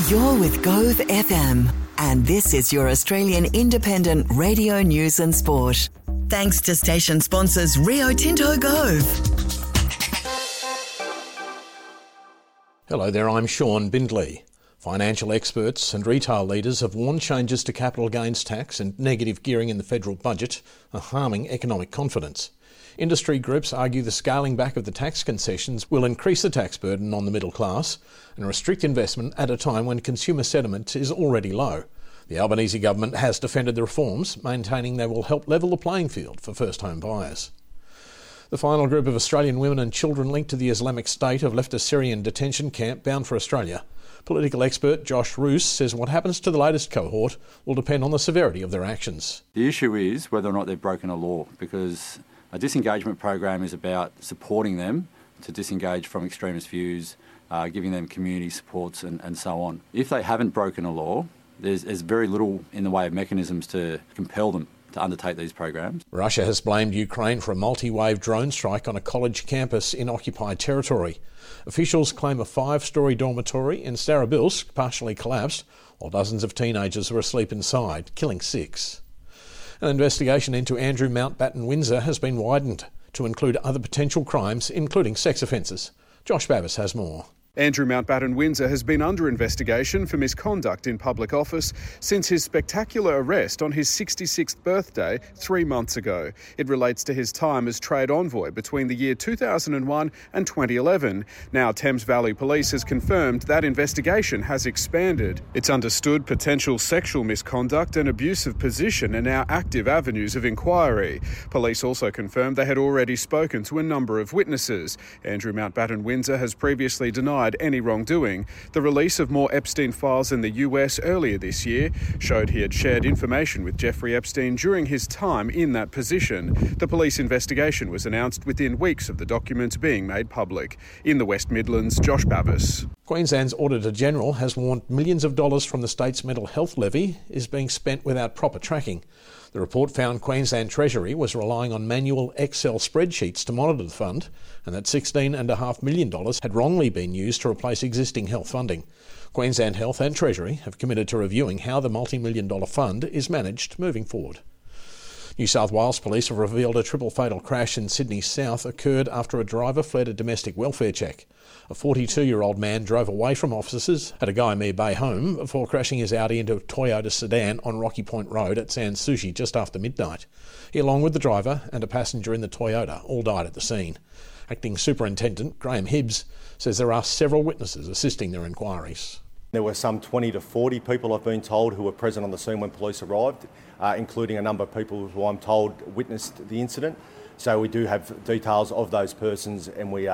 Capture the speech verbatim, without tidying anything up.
You're with Gove F M, and this is your Australian independent radio news and sport. Thanks to station sponsors Rio Tinto Gove. Hello there, I'm Sean Bindley. Financial experts and retail leaders have warned changes to capital gains tax and negative gearing in the federal budget are harming economic confidence. Industry groups argue the scaling back of the tax concessions will increase the tax burden on the middle class and restrict investment at a time when consumer sentiment is already low. The Albanese government has defended the reforms, maintaining they will help level the playing field for first home buyers. The final group of Australian women and children linked to the Islamic State have left a Syrian detention camp bound for Australia. Political expert Josh Roos says what happens to the latest cohort will depend on the severity of their actions. The issue is whether or not they've broken a law, because a disengagement program is about supporting them to disengage from extremist views, uh, giving them community supports and, and so on. If they haven't broken a law, there's, there's very little in the way of mechanisms to compel them to undertake these programs. Russia has blamed Ukraine for a multi-wave drone strike on a college campus in occupied territory. Officials claim a five-storey dormitory in Starobilsk partially collapsed, while dozens of teenagers were asleep inside, killing six. An investigation into Andrew Mountbatten Windsor has been widened to include other potential crimes, including sex offences. Josh Babbis has more. Andrew Mountbatten Windsor has been under investigation for misconduct in public office since his spectacular arrest on his sixty-sixth birthday three months ago. It relates to his time as trade envoy between the year two thousand one and twenty eleven. Now Thames Valley Police has confirmed that investigation has expanded. It's understood potential sexual misconduct and abuse of position are now active avenues of inquiry. Police also confirmed they had already spoken to a number of witnesses. Andrew Mountbatten Windsor has previously denied any wrongdoing. The release of more Epstein files in the U S earlier this year showed he had shared information with Jeffrey Epstein during his time in that position. The police investigation was announced within weeks of the documents being made public. In the West Midlands, Josh Bavis. Queensland's Auditor-General has warned millions of dollars from the state's mental health levy is being spent without proper tracking. The report found Queensland Treasury was relying on manual Excel spreadsheets to monitor the fund, and that sixteen point five million dollars had wrongly been used to replace existing health funding. Queensland Health and Treasury have committed to reviewing how the multi-million dollar fund is managed moving forward. New South Wales Police have revealed a triple fatal crash in Sydney South occurred after a driver fled a domestic welfare check. A forty-two-year-old man drove away from officers at a Guyamere Bay home before crashing his Audi into a Toyota sedan on Rocky Point Road at Sans Souci just after midnight. He, along with the driver and a passenger in the Toyota, all died at the scene. Acting Superintendent Graham Hibbs says there are several witnesses assisting their inquiries. There were some twenty to forty people, I've been told, who were present on the scene when police arrived, uh, including a number of people who I'm told witnessed the incident. So we do have details of those persons, and we